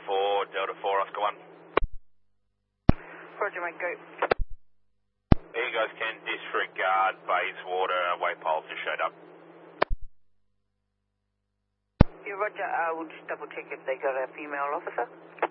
4, Delta 4, Oscar 1. Roger, mate, go. You guys can disregard Bayswater, waypoles poles just showed up. Yeah, Roger, we'll just double check if they got a female officer.